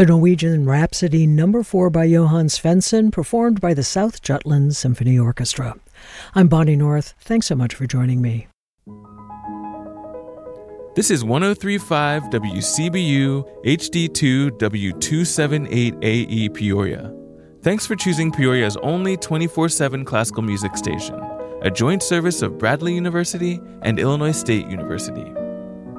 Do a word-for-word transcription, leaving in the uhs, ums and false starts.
The Norwegian Rhapsody Number four by Johann Svensson, performed by the South Jutland Symphony Orchestra. I'm Bonnie North. Thanks so much for joining me. This is one oh three point five W C B U H D two W two seventy-eight A E Peoria. Thanks for choosing Peoria's only twenty-four seven classical music station, a joint service of Bradley University and Illinois State University.